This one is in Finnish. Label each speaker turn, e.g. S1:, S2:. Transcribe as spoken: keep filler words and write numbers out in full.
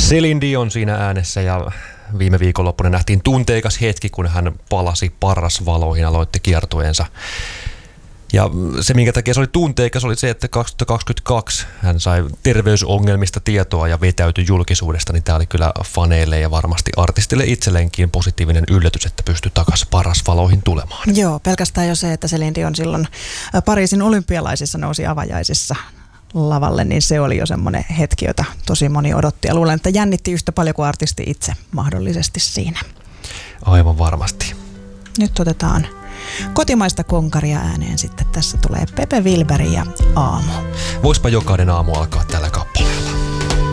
S1: Celine Dion siinä äänessä ja viime viikonloppuna nähtiin tunteikas hetki, kun hän palasi Parrasvaloihin ja aloitti kiertueensa. Ja se, minkä takia se oli tunteikas, oli se, että kaksituhattakaksikymmentäkaksi hän sai terveysongelmista tietoa ja vetäytyi julkisuudesta, niin tämä oli kyllä faneille ja varmasti artistille itselleenkin positiivinen yllätys, että pystyi takaisin Parrasvaloihin tulemaan.
S2: Joo, pelkästään jo se, että Celine Dion silloin Pariisin olympialaisissa nousi avajaisissa lavalle, niin se oli jo semmoinen hetki, jota tosi moni odotti. Ja luulen, että jännitti yhtä paljon kuin artisti itse mahdollisesti siinä.
S1: Aivan varmasti.
S2: Nyt otetaan kotimaista konkaria ääneen sitten. Tässä tulee Pepe Wilberi ja Aamu.
S1: Voispa jokainen aamu alkaa tällä kappaleella.